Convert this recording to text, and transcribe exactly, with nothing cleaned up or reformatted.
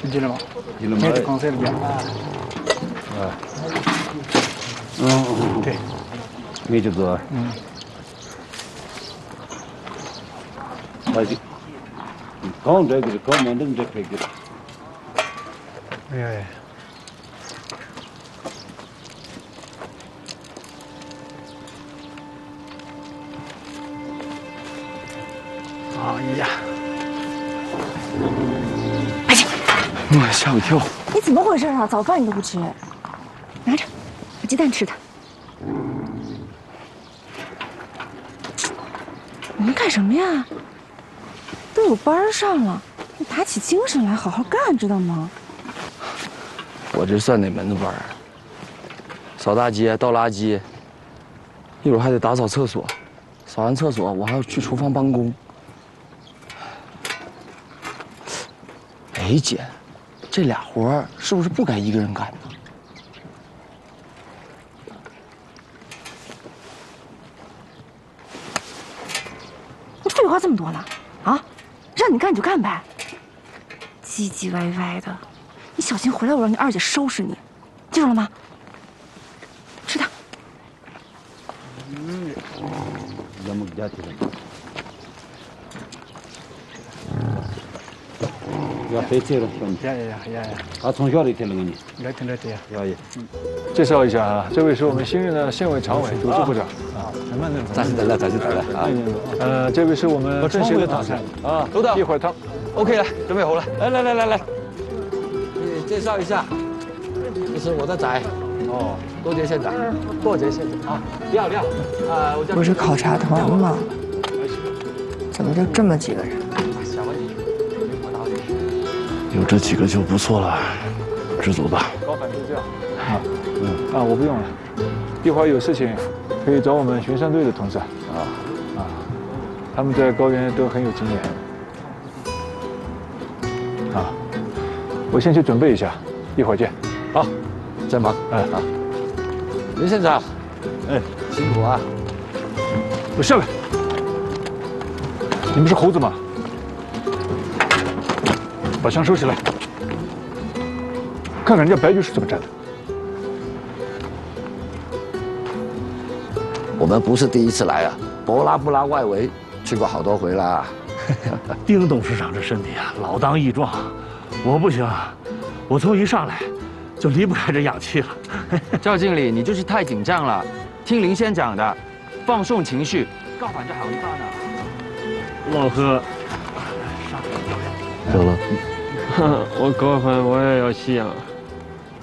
进了吗？ 进了吗？ 没得光彩了边。啊。嗯，对。 没就做。嗯。那就，刚这个刚满正这开个。 哎呀。 哎呀！ 哎呀！ 我吓我一跳！ 你怎么回事啊？早饭你都不吃，拿着，把鸡蛋吃的。你们干什么呀？都有班上了，你打起精神来好好干，知道吗？ 我这算哪门子班？扫大街、倒垃圾，一会儿还得打扫厕所，扫完厕所我还要去厨房帮工。 哎，姐，这俩活儿是不是不该一个人干呢？ 你废话这么多呢？啊，让你干你就干呗。唧唧歪歪的，你小心回来我让你二姐收拾你，记住了吗？吃它。 嗯，咱们家庭。 要谁去了？ 呀呀呀呀呀！ 他从小就听那个你， 来听着听。 呀呀。 介绍一下啊，这位是我们新任的县委常委、组织部长啊。慢点， 暂时等了，暂时等了啊。 呃，这位是我们正协的党参啊， 都到。 一会儿他 OK 了，准备好了。来来来来来，你介绍一下，这是我的仔，哦，多杰县长，多杰县长啊，你好你好，啊，我叫。 不是考察团吗？怎么就这么几个人？ 有这几个就不错了，知足吧。 老板就这样。啊，嗯啊，我不用了，一会儿有事情可以找我们巡山队的同志。啊啊，他们在高原都很有经验。啊，我先去准备一下，一会儿见。 好，再忙。哎啊，林县长，哎，辛苦啊！ 我下来。你们是猴子吗？ 把枪收起来，看看人家白局是怎么站的。 我们不是第一次来啊，博拉布拉外围去过好多回啦。 丁董事长这身体啊，老当益壮，我不行，我从一上来就离不开这氧气了。 赵经理，你就是太紧张了，听林县长的，放松情绪，高反就好一半了。 老何， 走了。 我高反我也要吸氧。